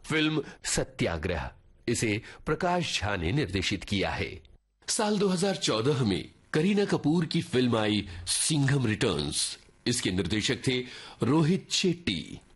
Film सत्याग्रह, इसे प्रकाश झा ने निर्देशित किया है। साल 2014 में करीना कपूर की फिल्म आई सिंघम रिटर्न्स। इसके निर्देशक थे रोहित शेट्टी।